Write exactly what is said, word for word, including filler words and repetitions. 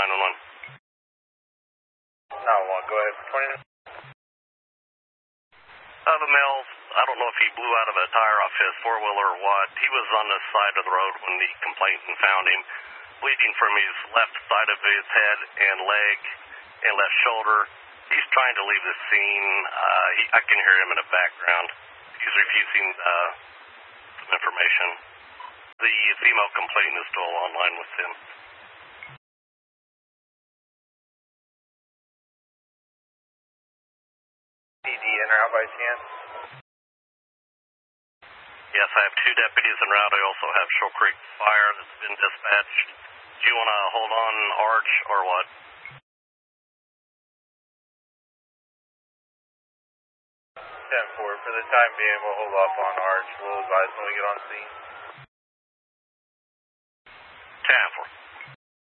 nine one one. nine one one, go ahead for twenty. Uh, the male, I don't know if he blew out of a tire off his four-wheeler or what. He was on the side of the road when the complainant found him, bleeding from his left side of his head and leg and left shoulder. He's trying to leave the scene. Uh, he, I can hear him in the background. He's refusing uh, some information. The female complainant is still online with him. P D in or out by chance? Yes, I have two deputies en route. I also have Shoal Creek Fire that's been dispatched. Do you want to hold on Arch or what? ten four, for the time being, we'll hold off on Arch. We'll advise when we get on scene. ten four.